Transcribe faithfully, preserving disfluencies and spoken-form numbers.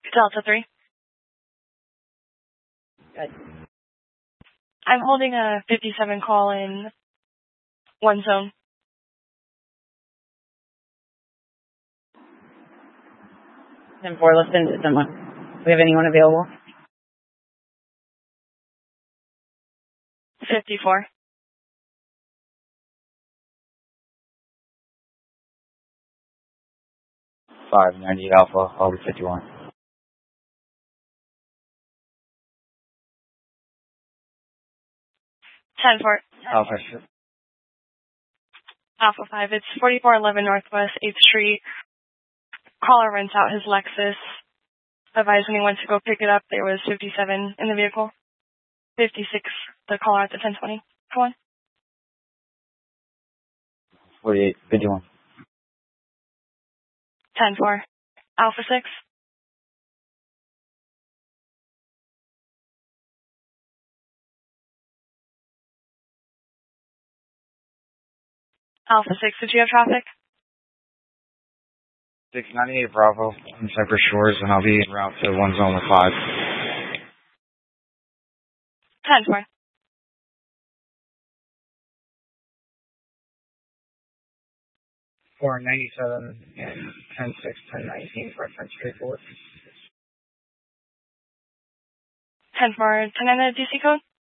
Delta three. Good. I'm holding a fifty-seven call in one zone. ten four, let's send it to someone. Do we have anyone available? fifty-four. five ninety Alpha, I'll be fifty-one. ten four. Alpha. Alpha five. It's forty-four eleven Northwest eighth Street. Caller rents out his Lexus. Advised when he went to go pick it up, there was fifty-seven in the vehicle. fifty-six, the caller at the ten twenty. Come on. forty-eight, fifty-one. ten four. Alpha six. Alpha six, did you have traffic? six ninety-eight Bravo, in Cypress Shores, and I'll be en route to one zone with five. ten four. four ninety-seven and ten six, ten nineteen, reference straightforward. ten four. ten nine, D C code?